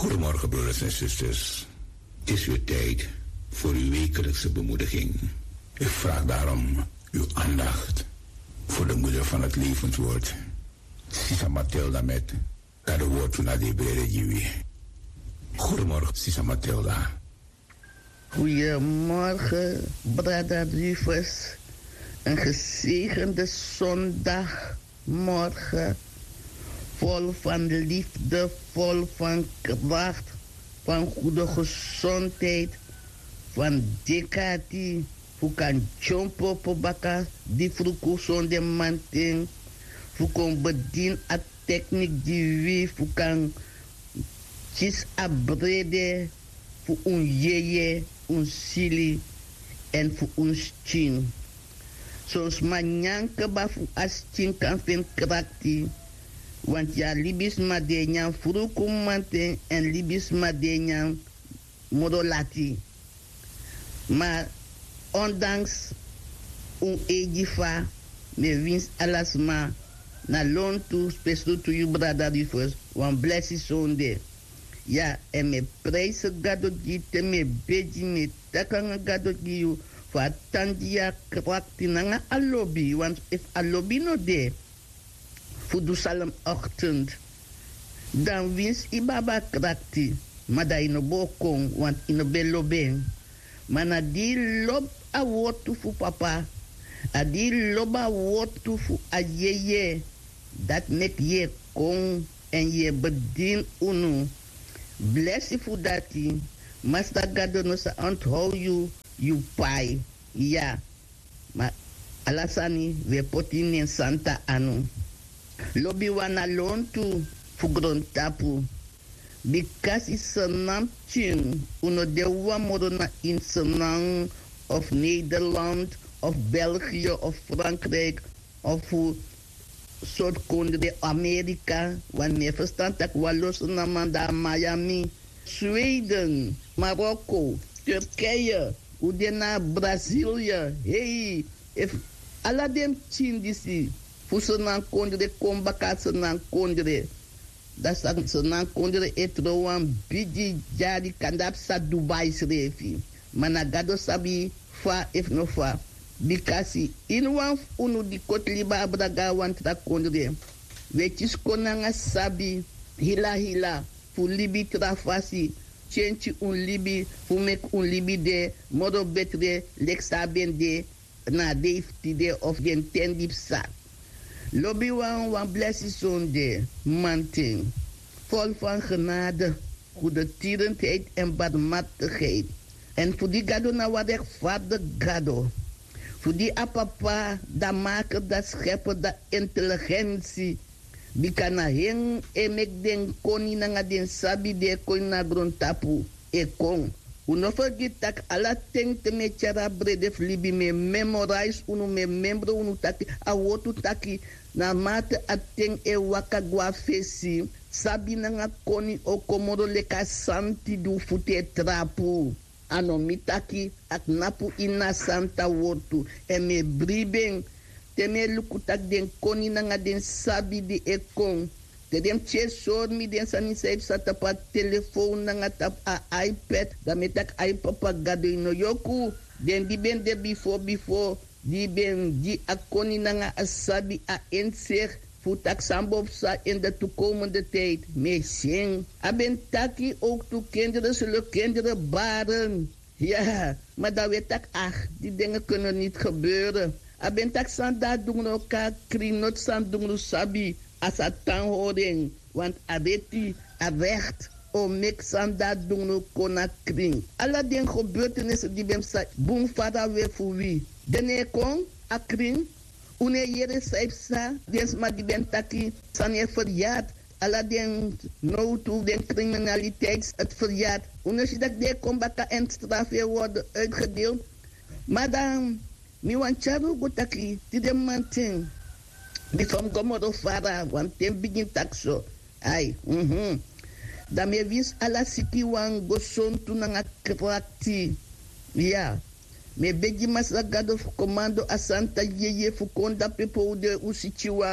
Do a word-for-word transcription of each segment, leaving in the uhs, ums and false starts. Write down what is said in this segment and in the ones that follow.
Goedemorgen, broeders en zusters. Het is weer tijd voor uw wekelijkse bemoediging. Ik vraag daarom uw aandacht voor de moeder van het levenswoord. Sisa Matilda met dat de woord van de Brede Jiwi. Goedemorgen, Sisa Matilda. Goedemorgen, brada Rufus. Een gezegende zondagmorgen. Vol van liefde, vol van kracht, van goede gezondheid, van dekati, hoe kan jumpo op baka, die vroeg zonde manting, hoe kan bedien a techniek die wie, hoe kan kis abrede, voor un yeye, un sili en voor ons chin. Zoals manyanke ba voor as chin kan vind krakti. Want ja, libis madenyan furukumante en libis madenyan modolati. Maar ondanks un ejifa, me wins alasma, na loon toe, speciaal to you brother Rufus, wan blessie zonde. Ja, en me prijzen gado gite, me beji, me takanga gado giyu, voor tandia krakti nanga alobi, want if alobi no de, voor de salmochtend, dan wins ibaba krakti, maar dat in bo kon, want in de beloben. Maar na die lob a woord voor papa, a die lob a woord voor a yeye, dat mek je kon en je bedien unu. Bless you voor dat, Master God no sa onthou you, you pai, ja, maar alasani we potin in Santa Anu. Lobby wana loan to fugron tapu. Because it's a nampching. Uno de wa morona in Senang of Nederland of België of Frankrijk of soort kondre Amerika. Wanneer verstand ik walos na manda Miami, Zweden, Marokko, Turkije, udena Brazilië. Hey, if alla dem chin disi. Fu senan kondre kombaka senan kondre. Dat senan kondre etroan bidi jari kandap sa Dubai srefi. Managado sabi fa if no fa. Bikasi in wan unu di kotliba abraga wan tra kondre. Wetis konanga sabi hila hila fu libi trafasi. Chenchi un libi fu mek un libi de modo betre leksa bende na deifti de of den tendip sak. Lobby wan wan blessie zonde, manting. Vol van genade, goede tierendheid en barmhartigheid. En voor die gado na wat rechtvaardig gado. Voor die apapa, dat maken, dat scheppen, dat intelligentie. Die kan na hen en mek den koni na den sabi de koni na grondtapu. E kon. Uno forget tak ala ting te me chara brede flibi me memorize unu me membro unu taki a wotu taki na mate a ting e waka gwa fesi sabi na nga koni o komodo leka santi du fute trapu ano mitaki ak napu ina santa wotu e me bribeng te me lukutak den koni na nga den sabi di e kong. Te dem che sor mi den sani saip sa tapa telefoon na nga tap a iPad da metak iPapa gado ino yoku den di ben de before before di ben di akoni na nga asabi a enser futak sambob sa in de toekomende tijd me sing aben taki ook to kinderen zullen kinderen baren ja maar dat weet ik ach die dingen kunnen niet gebeuren aben tak san da doen elkaar krinot san doen sabi as a tan horen, want areti a recht om niks aan dat doen no kona kring. Alla den gebeurtenissen die bem sa boom fada weer voor wie. Dene kon a kring, une jere saipsa, des ma die ben taki sane verjaard. Alla den no toe den criminaliteit het verjaard. Une si dat de kon baka en straffe worden uitgedeeld. Maar dan, mi wan charu go taki, die dem manting. Die van Gomodo Fara, want ten begin takso. Ai, mhm. Da me vis ala siki wan goson tu nanga krakti. Ja. Me beji masagado komando asanta yeye fukonda pepo de usichi wan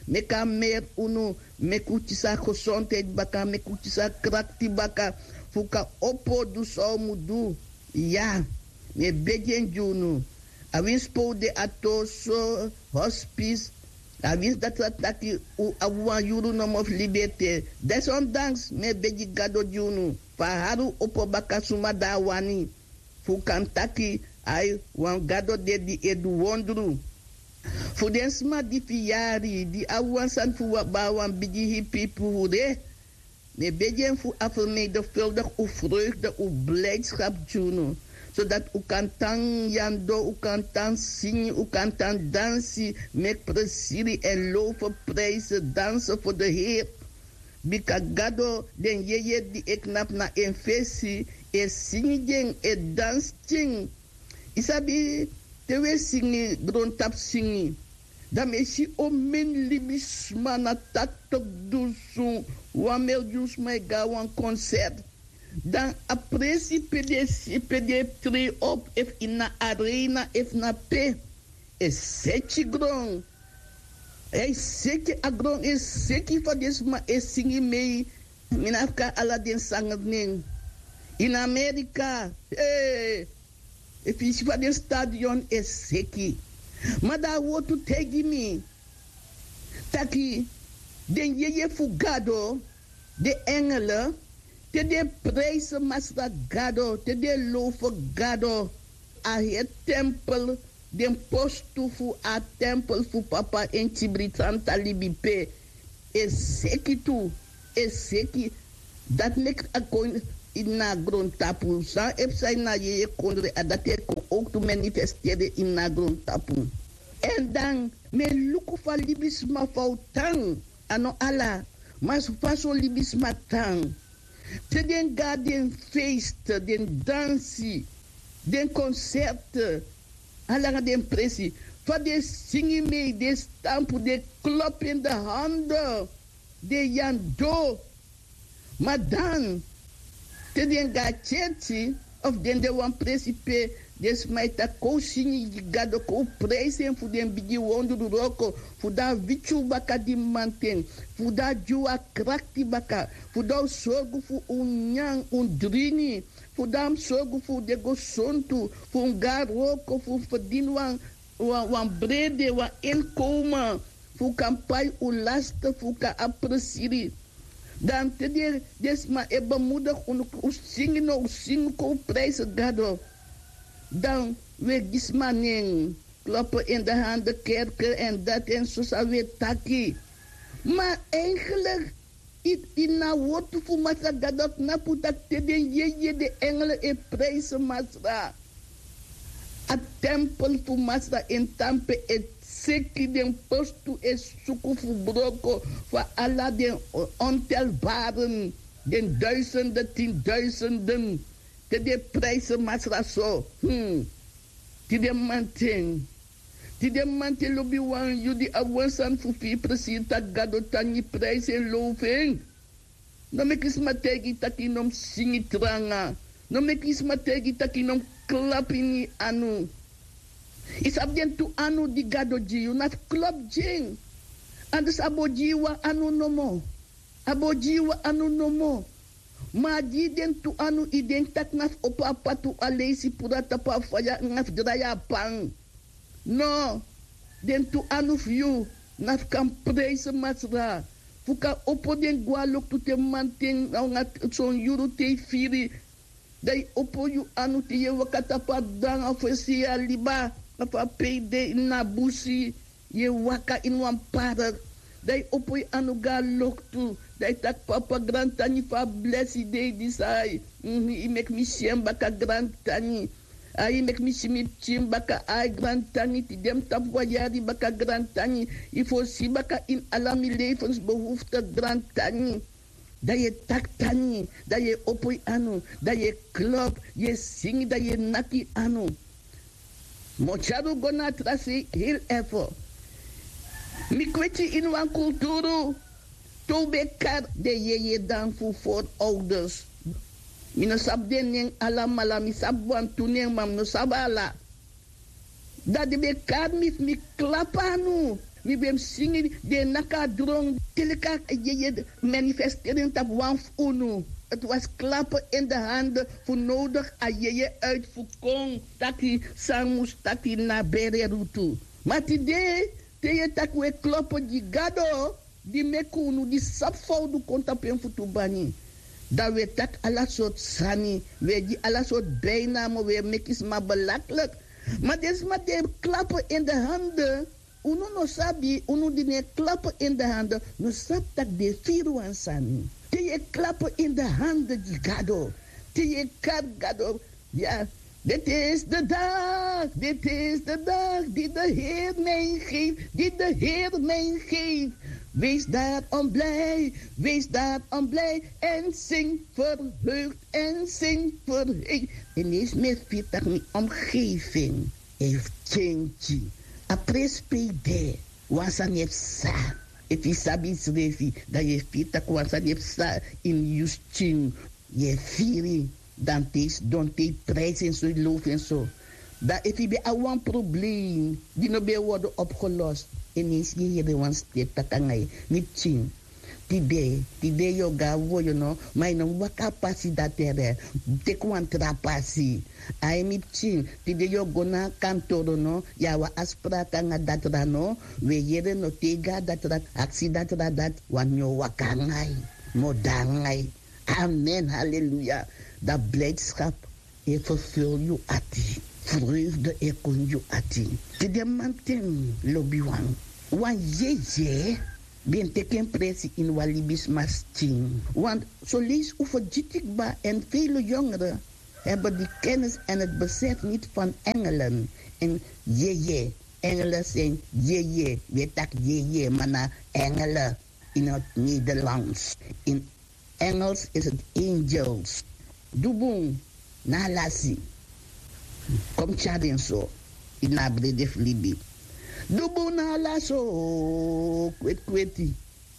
me kan meer unu, me kutisa gezondheid baka, me kutisa krakti baka, fuka opo du so mu du. Ja, me bedjen junu. Awins po de atoso hospice, awins dat dat taki u awan yuru nom of liberté. Desondanks me bedji gado junu, faharu opo baka suma da wani, fukan taki ai wan gado de di edu wondru. Voor den sma di fiari, di awan san fu wabawan bigi hippie puhure. Me bedjen fu afvermenigvuldig u vreugde, u blijdschap juno. Zodat u kan tan jando, u kan tan zingen, u kan tan dansen, met plezier en loven, prijzen, dansen voor de Heer. Bika gado den yeye di eknap na enfesi, e singen, e dansen. Isabi, te we singen, gron tap singen. Dan is je omen libisma na tatok dusu, wamel jus mai ga wan concert. Dan apresi pede pede tre op if ina arena if na pe. E sete gron. E sete agron e sete fa desma e singi mei. Minafka ala den sangen. In Amerika, eh, if is fa den stadion e sete. Maar daar wordt het tegen me. Taki, den je fugado, de engelen, te de prijzen masra gado, te de loven gado, a het tempel, den postu fu a tempel fu papa en Tibritanta libipe. E seki tu, e seki, dat mek a koin in na grondtapu. San ep sai na je kondre adate ko ook te manifesteren in na grondtapu. En dan me luku fa libisma fautang ano ala mas faso libisma tang. Te den ga den feest, den dansi, den concert, ala den presi. Fa de singi me, de stampu, de klop in de handen, de jando. Maar dan te den ga chetsi of den de wan presipe des mai ta ko sini gado ko preisen fu den bigi wondu roko fu da vichu baka di manten fu da jua krakti baka fu da sogu fu unyang undrini fu da sogu fu de go sontu fu ngaroko fu verdien wan wan brede wan inkomen fu kampai u laste fu ka apresieri. Dan te de desma e bemoedig om u zingen no u zingen ko prijzen gado. Dan we gismaning kloppen in de handen kerken en dat en zo zou we taki. Maar eigenlijk in na woord voor masa gado knapu dat te de je de engelen e prijzen masra. A tempel voor masra in tampe et seki den postu e suku fu broko voor alla den ontelbaren, den duizenden, tienduizenden, te de prijzen masra zo. Hmm. Ti de manten. Ti de manten lobi wan yudi awansan fu fi presita gado tani prijzen loven. No me kis mategi takinom singi tranga. No me kis mategi takinom klapini anu. Is abden tu anu di gado jiu nat klop jing. Andes abo jiwa anu nomo. Abo jiwa anu nomo. Ma di den tu anu iden tak naf opa patu alesi pura tapa faya ngaf draya pang. No. Den tu anu fiu naf kam preise masra. Fuka opo den gualok tu te manting au ngat son yuru te firi. Dai opo yu anu te ye wakata padang afesia liba. Apa pede na busi ye waka in wan para. Dai opo yu anu galok tu. Dai tak papa grantani fa blessi de disai. I mek mi siem baka grantani. Ai mek mi simi chim baka ai grantani ti dem tap wayari baka grantani. I fosi baka in alla mi levensbehoefte grantani. Da je taktani, da je opoi anu, da je klop, je sing, da je naki anu. Mocharu gona trasi heel even. Mi kwetje in wan kulturu. To bekar de je je dan voor voorouders. Mina sabden ning alamala mi sabwan tuning mam no sabala. Da de bekar mi mi klapanu. mi bem singen de naka drong teleka je manifesteren tap wan unu. Het was klappen in de handen voor nodig a je uitvoering taki samus taki na bere rutu. Maar tide te je tak we kloppen die gado die mekunu die sapfoudu kontapen futubani. Dat we tak alla soort sani, we die alla soort bijnamen, we mekis maar belachelijk. Maar des maar de klappen in de handen, uno no sabi, uno die ne klappen in de handen, no sap tak de firuan sani. Te je klappen in de handen die gado, te je kar gado, ja. Dit is de dag, dit is de dag die de Heer mij geeft, die de Heer mij geeft. Wees daarom blij, wees daarom blij en zing verheugd en zing verheugd. En is met viertig mijn omgeving heeft change. Apres pede, wansan heeft sa. If je sabi srefi, dat je viertig wansan heeft sa in Justin, je vieri. Dan is dan te prijs en zo loof en zo. Dat if je bij een probleem die no bij worden opgelost. En is je hier de wan steek takangai niet zien. Tide, tide yoga wo you know, maar no waka pasi dat tere. Te kwan trapasi. Ai niet zien. Tide yo gona kantoro no, ya wa aspraka nga dat rano, we yere no tega dat rat aksi dat dat wan yo wakangai. Modangai. Amen, halleluja. Dat blijdschap, je vervul je ati. Vreugde, je kon je ati. Te de manten, lobby wan. Wan je je, ben teken pressie in walibis masting. Want zo lees over jitikba en vele jongeren hebben die kennis en het besef niet van engelen. En je je, engelen zijn je je, weet dat je je, maar na engelen in het Nederlands. In Engels is het angels. Dubung na lasi. Kom chaden so. Ina brede flibi. Dubung na laso. Kwet kweti.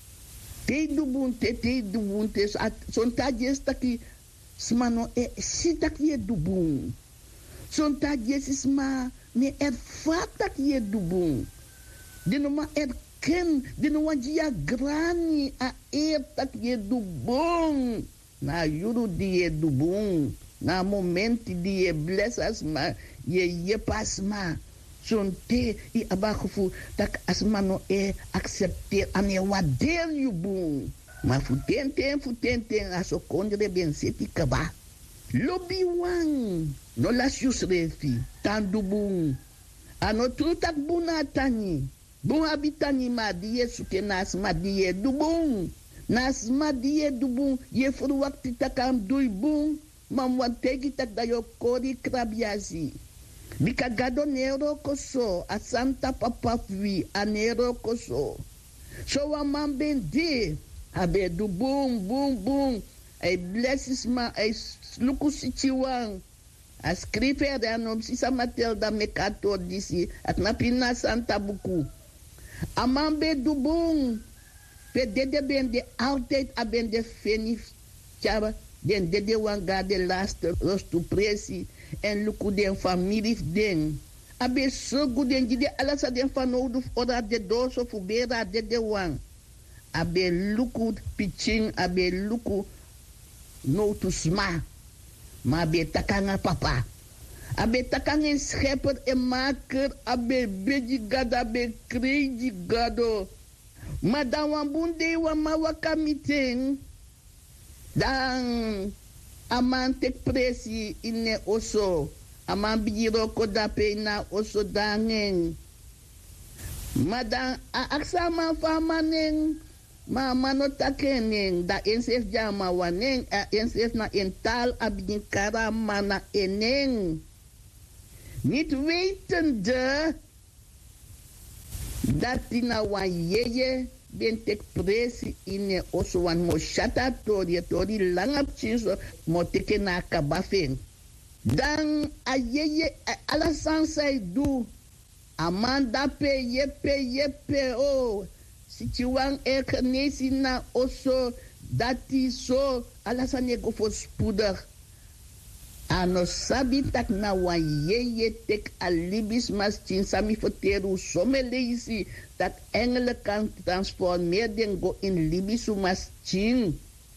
Te dubung te te dubung te. Son tajes taki. Smano e sitak ye dubung. Son tajes isma. Me ervat tak ye dubung. Dino ma er ken. Dino wajia grani a er tak ye dubung. Na yuru die ye dubung. Na momenti die ye bless asma. Ye ye pasma. Son te i abagevoel dat asma no e accepteer. Ane waardeel you boom. Maar fu ten ten fu ten ten aso kondre ben seti kaba. Lobby wang. No las yus refi. Tan dubung. Ano trutak buna tani. Bun habitani ma die suke nas ma die dubung. Nas ma die dubung. Ye verwakti takam dui bung. Mam wan tegi tak da yo kori krabiasi. Bika gado nero koso. A santa papa fui. A nero koso. So wa man ben de. Abe dubung bung bung. Ay blesses ma. Ay luku sichiwang. A skriver dan om sisa Matilda mekato disi. At napina santa buku. Amambe dubung. Pe dede ben de altijd a ben de feni chaba. Den dede wanga de laste rostu presi. En luku den familie den. Abe so good den gide alasa den fanodu ora de doso fubera dede wang. Abe luku pitching abe luku no to sma. Maar abe takanga papa. Abe takanga schepper en maker. Abe beji gado, abe crazy gado. Maar dan wambunde wama wakamiteng. Dan aman tek presi ine oso. Aman biro kodape na oso dangen. Maar dan aksama famaneng. Ma mano takeneng da ensef jama waneng a ensef na ental abin karama na eneng. Niet wetende dat tina wan yeye ben tek presi ine oso wan mo shata tori tori langap chinso mo teke na kabafeng. Dan a yeye ala sansai du amanda pe yepe yepe o. Situang er nesi na oso dati so alasane go for spoedig. Ano sabi tak na wan yeye tek alibis mas chin sami foteru somelezi dat engelen kan transformeren go in libisu mas chin.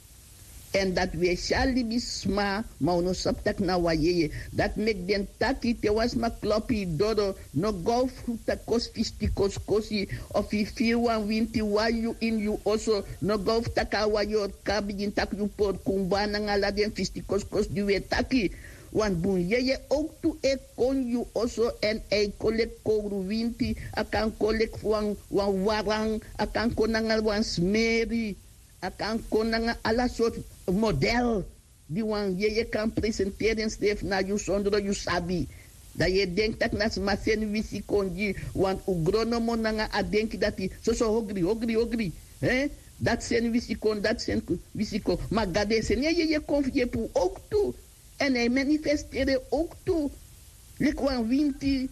En dat we shall libis ma ma no sap tak na wan yeye. Dat mek den taki te was ma klopi dodo no go fruta kos fistikos kosi of i feel wan winti wa you in you also no go taka wa your kabigin tak you por kumbana ngala den fistikos kos duwe taki. Want boen je ook toe ik kon je also en ik collect koru winti akan collect wan wan warang akan konanga wan smeri akan konanga alla soort model die wan je je kan presenteren stef na you zonder you sabi dat je denkt dat nas masen wisi konji want ugronomo nanga a denk dat die so so hogri hogri hogri hè dat sen wisi kon dat sen wisi kon maar gade sen je je konfie pu ook toe. En hij manifesteerde ook toe. Likwan winti.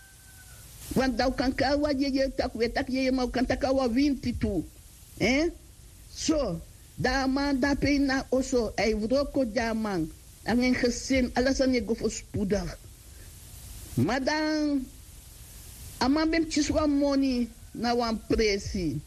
Want dan kan kawa je je tak we tak je maar kan takawa winti toe. Eh? So, daar man daar pena also hij vroko daar man. En een gezin alles aan je go voor spoedig. Maar dan aman bem chiswa money na wan presi.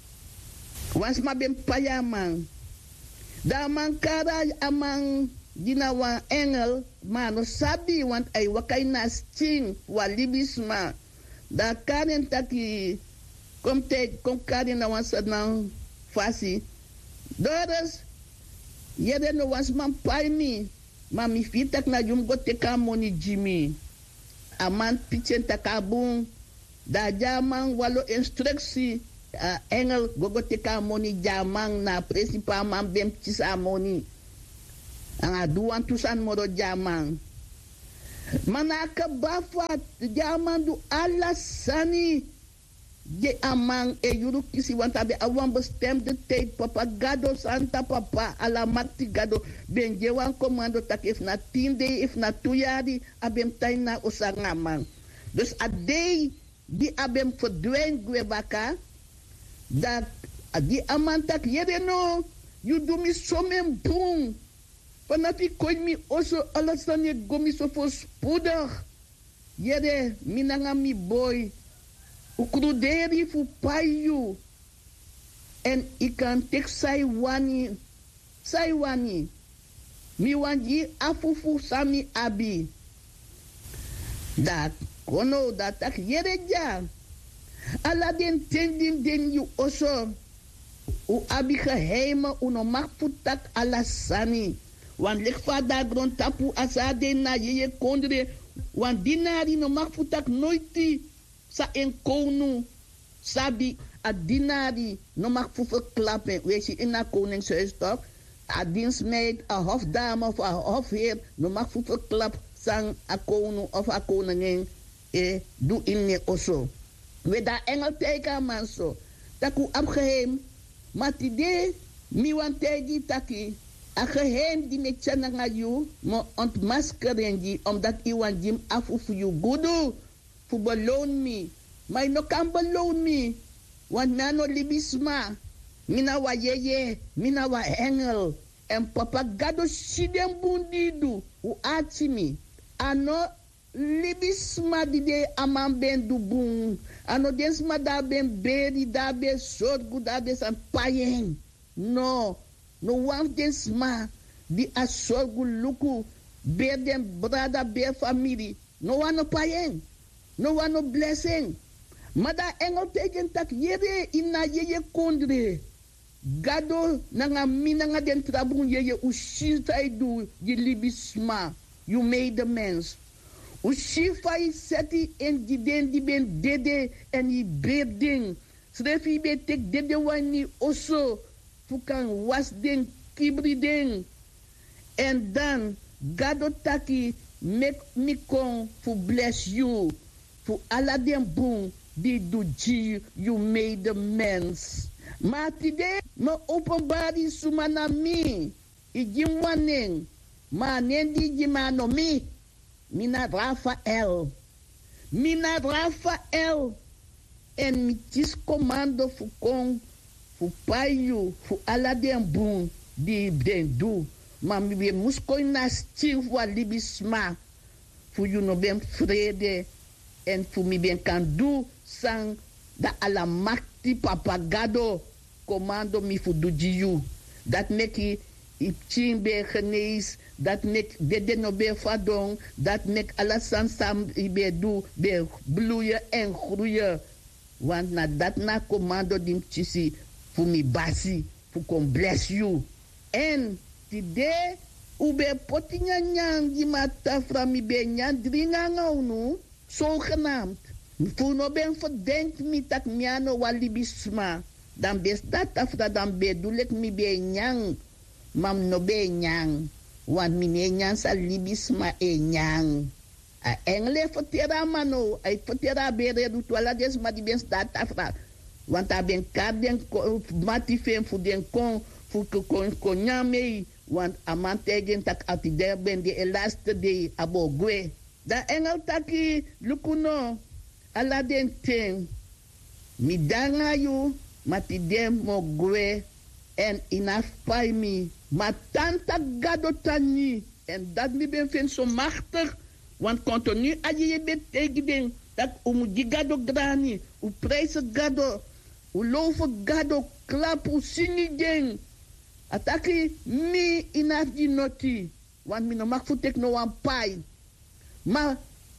Wans ma bem paya man. Daar man kara aman Dina wan engel, maar no sabi, want ay wakay na sting, wa libisma. Da karen taki, kom te, kom karen na wan sadang fasi. Doras, yere no was man pay mi, ma mi fitak na yum go teka moni jimi. Aman pichen takabung, da jaman walo instruksi, uh, engel go go teka moni jamang na principal man bem chisa moni. Ang aduan tusan moro jamang. Manaka bafat jaman du alasani. Je amang e yuru kisi wantabe awan bestemde tijd papa gado santa papa alamati gado ben jewan komando tak if na tien day if na tuyari abem tay na usangamang. Dus a day di abem verdwijn gwebaka dat di amantak yede no you do me somen boom. Panapi koin mi oso alasan ye gomi so for spoedig. Yere minanga mi boy. Ukruderi fu payu. En ik kan tek sai wani. Sai wani. Mi wanji afufu sami abi. Dat kono dat tak yere ja. Ala den tendin den you oso. U abi geheime uno magfutak alasani. Want leg vader grond tapu asade na je kondre. Want dinari no mag futak nooit sa en konu. Sabi a dinari no mag fu verklappen. Wees je in na koningshuis toch? A dienstmeid, a hofdame of a hofheer no mag fu verklap sang a konu of a koningin. E doe in ne oso. We da engel teken man so. Taku abgeheim. Matide mi want tegi taki. A geheim die met je naar jou, maar ontmaskeren die, omdat iemand die afu voor je goedu, voor beloon me. Maar no kan beloon me, want na no libisma, mina wa yeye, mina wa engel, en papa gado shidem bundidu, u ati mi. Ano libisma di de aman ben du bun, ano densma da ben beri, da ben sorgu, da ben san payen. No. No wan desma di asorgu luku be den brada be family. No wan no payen. No wan no blessing. Mada engel tegen tak yere ina yeye kondre. Gado nanga minanga den trabun yeye ushita idu ye libisma. You made the mens. Ushifa i seti en di den di ben dede en i beding. Srefi be tek dede wani oso. Fukan was den kibri den. En dan gado taki make me come to bless you. For alla den boom di do G you made the mens. Maar today me openbari sumana mi. Ijim wanen. Ma nendi jimano mi. Mina Rafael. Mina Rafael. En mi tis commando fukong. Fu payu, fu ala den boom, di den do. Maar we moesten naar stil voor libisma. Voor je no ben vrede. En voor me ben kan doen. Sang da alamakti papagado. Commando mi voor doe. Dat mek je ipchin be genees. Dat mek dede no be fadong. Dat mek alasan sam be do. Be bloeien en groeien. Want na dat na commando dim chisi. Voor me basi. Voor kon bless you. En today, ube potinga nyang di mata fra mi ben nyang dringa ngau zogenaamd. Voor no ben verdenkt mi tak miano walibisma. Dan bes dat afra dan bedoel ik mi ben nyang. Mam no ben nyang. Want mi ne nyang sa libisma e nyang. A engle fotera mano. Ay fotera bere du twala des ma di ben dat afra. Want a ben kaden mati fem fu den kon fu kon kon nyamei. Want amantegen tak atider ben de elaste de abogwe. Da engel taki lukuno ala den ten. Mi danga yu matidem mogwe en inaf pai mi. Ma tanta gado tani. En dat mi ben fen zo machtig. Want continu aje je bet tegen dat umu di gado grani. U prijzen gado. U loven gado klap u singi den. Ataki mi inaf di noti. Want mi no mag futek no wan pai. Maar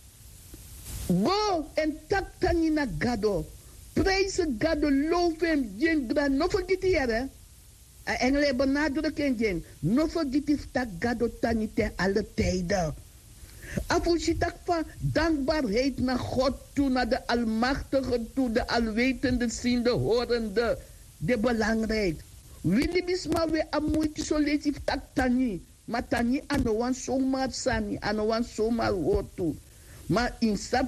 go en tak tani na gado. Prijs gado loven jen gran. No forget hier. A engele benadrukken jen. No forget tak gado tani te alle tijden. Afusitak van dankbaarheid naar God toe, naar de Almachtige toe, de Alwetende, ziende, horende, de belangrijk. Willi bisma we amuiti soletief tak tani. Maar tani ano wan zomaar sani, ano wan zomaar wotu. Maar in sap